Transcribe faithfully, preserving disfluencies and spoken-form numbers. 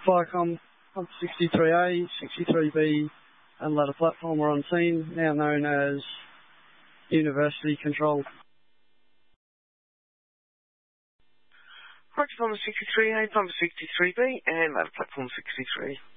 Firecom, Pump sixty-three A, sixty-three B and ladder platform are on scene, now known as University Control. Roger, Pump sixty-three A, Pump sixty-three B and ladder platform sixty-three.